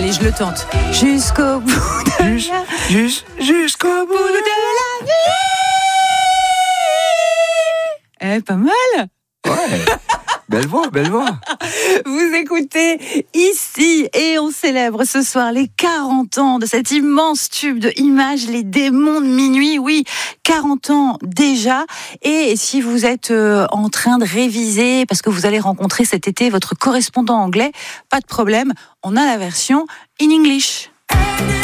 Allez, je le tente. Jusqu'au bout de Jusqu'au bout la nuit. Pas mal. Ouais. Belle voix. Vous écoutez ici et on célèbre ce soir les 40 ans de cet immense tube de Images, Les Démons de Minuit. Oui, 40 ans déjà. Et si vous êtes en train de réviser parce que vous allez rencontrer cet été votre correspondant anglais, pas de problème, on a la version in English.